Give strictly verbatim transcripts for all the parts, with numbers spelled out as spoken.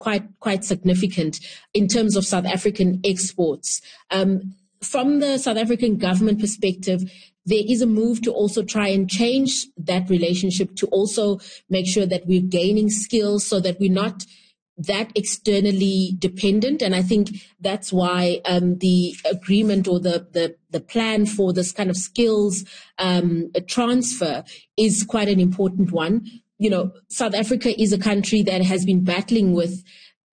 quite quite significant in terms of South African exports. Um, from the South African government perspective, there is a move to also try and change that relationship, to also make sure that we're gaining skills so that we're not that externally dependent. And I think that's why um, the agreement or the, the, the plan for this kind of skills um, transfer is quite an important one. You know, South Africa is a country that has been battling with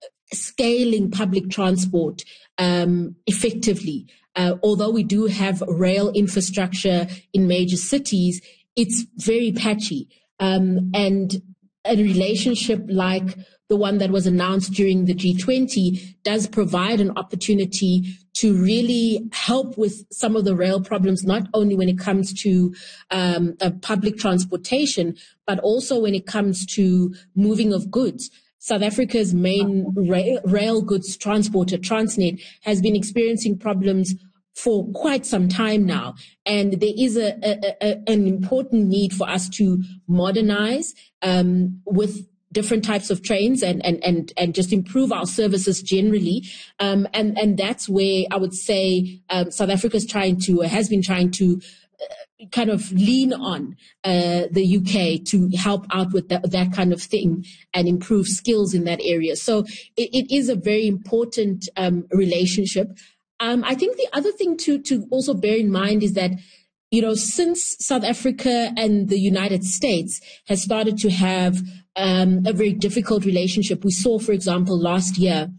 scaling public transport um, effectively. Uh, although we do have rail infrastructure in major cities, it's very patchy. Um, and a relationship like the one that was announced during the G twenty does provide an opportunity to really help with some of the rail problems, not only when it comes to um, uh, public transportation, but also when it comes to moving of goods. South Africa's main rail, rail goods transporter, Transnet, has been experiencing problems for quite some time now. And there is a, a, a, an important need for us to modernize um, with different types of trains and, and, and, and just improve our services generally. Um, and, and that's where I would say um, South Africa is trying to, has been trying to uh, kind of lean on uh, the U K to help out with that, that kind of thing and improve skills in that area. So it, it is a very important um, relationship. Um, I think the other thing to, to also bear in mind is that, you know, since South Africa and the United States has started to have um, a very difficult relationship, we saw, for example, last year,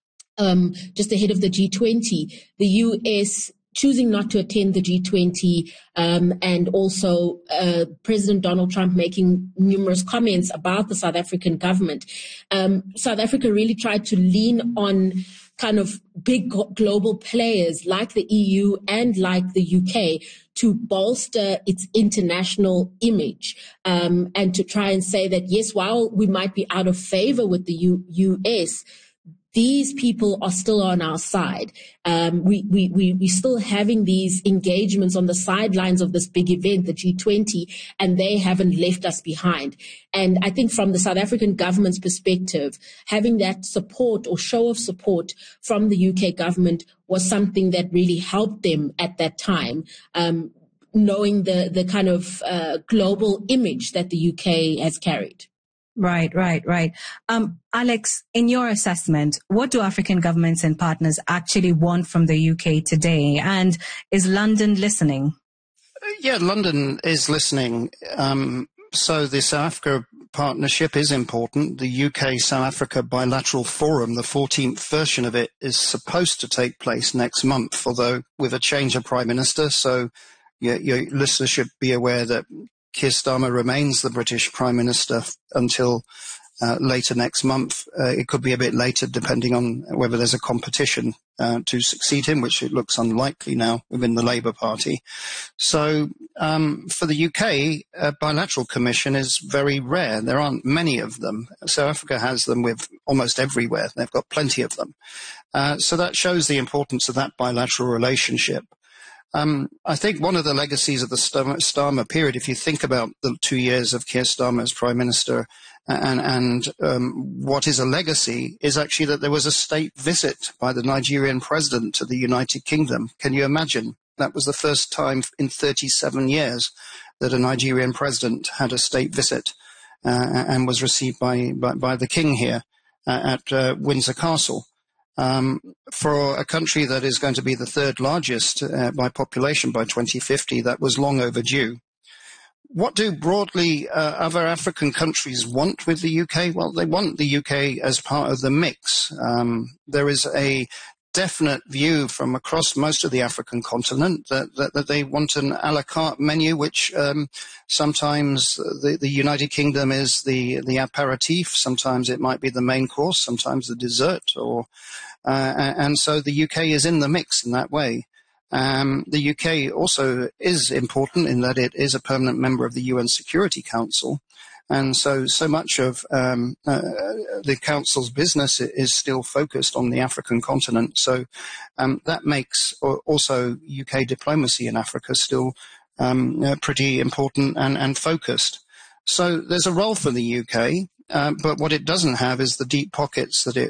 um, just ahead of the G twenty, the U S choosing not to attend the G twenty, um, and also uh, President Donald Trump making numerous comments about the South African government. Um, South Africa really tried to lean on kind of big global players like the E U and like the U K to bolster its international image, um, and to try and say that, yes, while we might be out of favor with the U- U.S., these people are still on our side. Um, we, we, we, we're still having these engagements on the sidelines of this big event, the G twenty, and they haven't left us behind. And I think from the South African government's perspective, having that support or show of support from the U K government was something that really helped them at that time, um, knowing the, the kind of uh, global image that the U K has carried. Right, right, right. Um, Alex, in your assessment, what do African governments and partners actually want from the U K today? And is London listening? Yeah, London is listening. Um, so the South Africa partnership is important. The U K-South Africa Bilateral Forum, the fourteenth version of it, is supposed to take place next month, although with a change of Prime Minister. So your, your listeners should be aware that Keir Starmer remains the British Prime Minister until uh, later next month. Uh, it could be a bit later depending on whether there's a competition uh, to succeed him, which it looks unlikely now within the Labour Party. So um, for the U K, a bilateral commission is very rare. There aren't many of them. South Africa has them with almost everywhere. They've got plenty of them. Uh, so that shows the importance of that bilateral relationship. Um, I think one of the legacies of the Starmer period, if you think about the two years of Keir Starmer as Prime Minister, and, and um, what is a legacy, is actually that there was a state visit by the Nigerian president to the United Kingdom. Can you imagine? That was the first time in thirty-seven years that a Nigerian president had a state visit uh, and was received by, by, by the king here uh, at uh, Windsor Castle. Um, for a country that is going to be the third largest uh, by population by twenty fifty, that was long overdue. What do broadly uh, other African countries want with the U K? Well, they want the U K as part of the mix. Um, there is a definite view from across most of the African continent that, that, that they want an a la carte menu, which um, sometimes the, the United Kingdom is the, the aperitif, sometimes it might be the main course, sometimes the dessert, or uh, and so the U K is in the mix in that way. Um, the U K also is important in that it is a permanent member of the U N Security Council. And so, so much of um, uh, the Council's business is still focused on the African continent. So um, that makes also U K diplomacy in Africa still um, uh, pretty important and, and focused. So there's a role for the U K. Um, but what it doesn't have is the deep pockets that it